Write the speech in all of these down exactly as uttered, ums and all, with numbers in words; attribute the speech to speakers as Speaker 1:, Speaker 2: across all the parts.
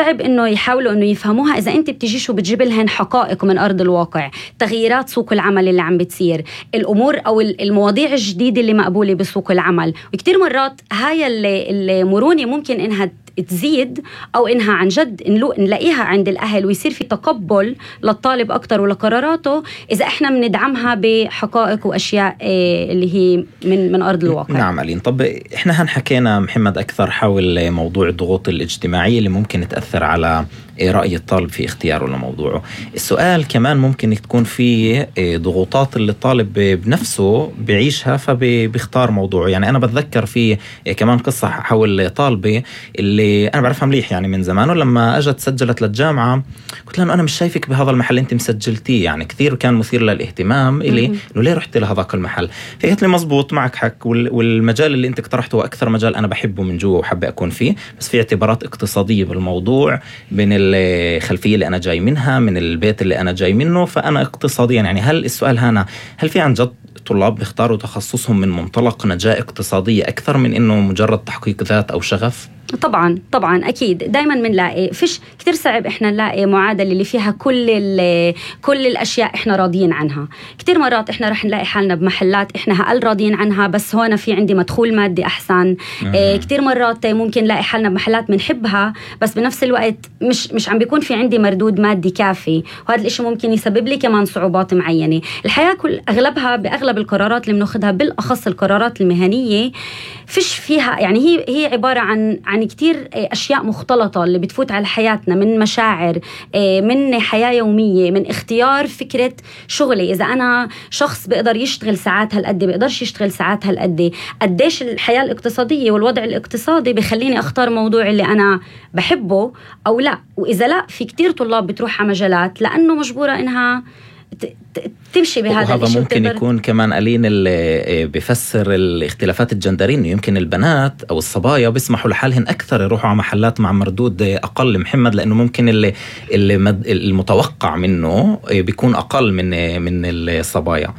Speaker 1: صعب إنه يحاولوا إنه يفهموها إذا أنت بتجيش وبتجيب لهن حقائق من أرض الواقع، تغييرات سوق العمل اللي عم بتصير، الأمور أو المواضيع الجديدة اللي مقبولة بسوق العمل. وكتير مرات هاي المرونة ممكن إنها تزيد أو إنها عن جد نلاقيها عند الأهل ويصير في تقبل للطالب أكتر ولقراراته إذا إحنا بندعمها بحقائق وأشياء اللي هي من من أرض الواقع.
Speaker 2: نعم ألين. طب إحنا هنحكينا محمد أكثر حول موضوع الضغوط الاجتماعية اللي ممكن تأثر على رأي الطالب في اختياره لموضوعه. السؤال كمان ممكن تكون في ضغوطات اللي الطالب بنفسه بيعيشها فبيختار موضوعه. يعني أنا بتذكر في كمان قصة حول طالبة اللي أنا بعرفها مليح يعني من زمان، ولما أجت سجلت للجامعة قلت لها أنا مش شايفك بهذا المحل أنت مسجلتيه، يعني كثير كان مثير للاهتمام إلي إنه ليه رحت لهذاك المحل. فقلت لي مزبوط معك حق، والمجال اللي أنت اقترحته أكثر مجال أنا بحبه من جوا وحابة أكون فيه، بس في اعتبارات اقتصادية بالموضوع بين الخلفية اللي أنا جاي منها من البيت اللي أنا جاي منه، فأنا اقتصاديا يعني هل السؤال هنا هل في عن جد طلاب بيختاروا تخصصهم من منطلق نجاة اقتصادية أكثر من إنه مجرد تحقيق ذات أو شغف؟
Speaker 1: طبعا طبعا أكيد دايما بنلاقي فيش كتير صعب إحنا نلاقي معادلة اللي فيها كل كل الأشياء إحنا راضيين عنها. كتير مرات إحنا رح نلاقي حالنا بمحلات إحنا هقل راضيين عنها بس هون في عندي مدخول مادي أحسن. آه. كتير مرات ممكن نلاقي حالنا بمحلات بنحبها بس بنفس الوقت مش مش عم بيكون في عندي مردود مادي كافي، وهذا الإشي ممكن يسبب لي كمان صعوبات معينة. الحياة كل أغلبها بأغلب القرارات اللي بناخدها بالأخص القرارات المهنية فيش فيها يعني هي هي عبارة عن عن كتير أشياء مختلطة اللي بتفوت على حياتنا، من مشاعر، من حياة يومية، من اختيار فكرة شغلي. إذا أنا شخص بيقدر يشتغل ساعات هالقد بيقدرش يشتغل ساعات هالقد، قديش الحياة الاقتصادية والوضع الاقتصادي بيخليني أختار موضوع اللي أنا بحبه أو لا. وإذا لا، في كتير طلاب بتروح على مجالات لأنه مجبورة إنها تمشي بهذا
Speaker 2: الشيء. ممكن يكون كمان قليل اللي بيفسر الاختلافات الجندرية إنه يمكن البنات أو الصبايا بيسمحوا لحالهن أكثر يروحوا على محلات مع مردود أقل محمد، لأنه ممكن اللي, اللي المتوقع منه بيكون أقل من من الصبايا.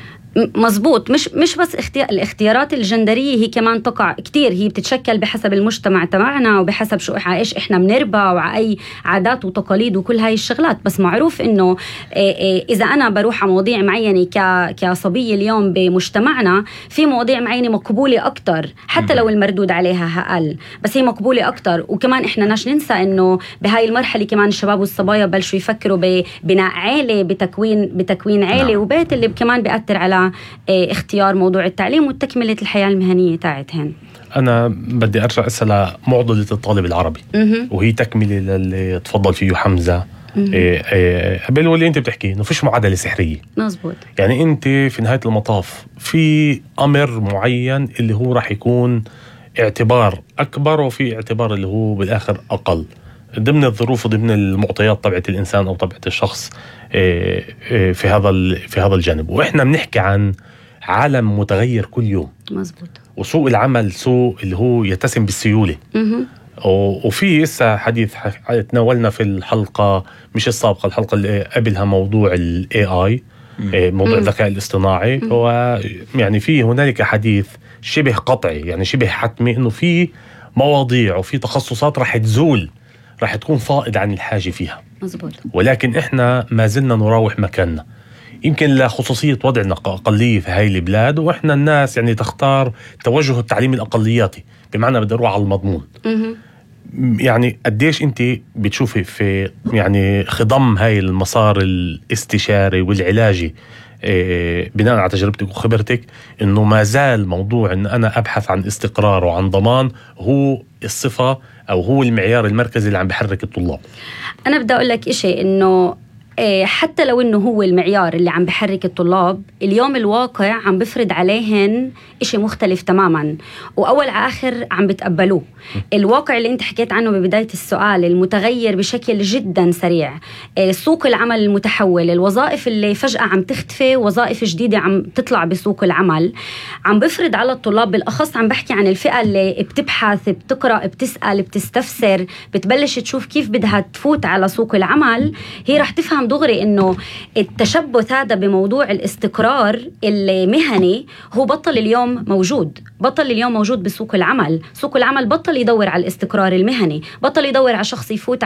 Speaker 1: مزبوط. مش مش بس اختيار الاختيارات الجندرية هي كمان تقع كتير، هي بتتشكل بحسب المجتمع تبعنا وبحسب شو ايش احنا بنربى وعلى اي عادات وتقاليد وكل هاي الشغلات. بس معروف انه اذا انا بروح على مواضيع معينة كصبية اليوم بمجتمعنا، في مواضيع معينة مقبولة اكتر حتى لو المردود عليها اقل، بس هي مقبولة اكتر. وكمان احنا ناش ننسى انه بهاي المرحلة كمان الشباب والصبايا بلشوا يفكروا ببناء عائلة، بتكوين بتكوين عائلة نعم. وبيت اللي كمان بيأثر على اختيار موضوع التعليم وتكملة الحياة المهنية تاعتهن.
Speaker 3: أنا بدي أرجع أسأل معضلة الطالب العربي م- وهي تكملة للي تفضل فيه حمزة قبل واللي أنت بتحكي إنه فيش معادلة سحرية.
Speaker 1: مزبوط.
Speaker 3: يعني أنت في نهاية المطاف في أمر معين اللي هو راح يكون اعتبار أكبر وفي اعتبار اللي هو بالآخر أقل ضمن الظروف وضمن المعطيات طبيعة الإنسان أو طبيعة الشخص في هذا في هذا الجانب. وإحنا بنحكي عن عالم متغير كل يوم.
Speaker 1: مزبوط.
Speaker 3: وسوق العمل سوق اللي هو يتسم بالسيولة. وفي لسه حديث تناولنا في الحلقة مش السابقة، الحلقة اللي قبلها موضوع ال إيه آي موضوع الذكاء الاصطناعي. هو يعني في هنالك حديث شبه قطعي يعني شبه حتمي إنه في مواضيع وفي تخصصات راح تزول، راح تكون فائض عن الحاجة فيها.
Speaker 1: مزبوط.
Speaker 3: ولكن إحنا ما زلنا نراوح مكاننا، يمكن لخصوصية وضعنا أقلية في هاي البلاد، وإحنا الناس يعني تختار توجه التعليم الأقلياتي، بمعنى بدي أروح على المضمون. يعني قديش أنت بتشوفي في يعني خضم هاي المسار الاستشاري والعلاجي إيه بناء على تجربتك وخبرتك إنه ما زال موضوع إن أنا أبحث عن استقرار وعن ضمان هو الصفة أو هو المعيار المركزي اللي عم بحرك الطلاب؟
Speaker 1: أنا بدي أقول لك إشي إنه حتى لو إنه هو المعيار اللي عم بحرك الطلاب، اليوم الواقع عم بفرض عليهن إشي مختلف تماماً، وأول على آخر عم بتقبلوه. الواقع اللي أنت حكيت عنه ببداية السؤال المتغير بشكل جداً سريع، سوق العمل المتحول، الوظائف اللي فجأة عم تختفي، وظائف جديدة عم تطلع بسوق العمل، عم بفرض على الطلاب بالأخص. عم بحكي عن الفئة اللي بتبحث، بتقرأ، بتسأل، بتستفسر، بتبلش تشوف كيف بدها تفوت على سوق العمل. هي رح تفهم دغري إنه التشبث هذا بموضوع الاستقرار المهني هو بطل اليوم موجود، بطل اليوم موجود بسوق العمل. سوق العمل بطل يدور على الاستقرار المهني، بطل يدور على شخص يفوت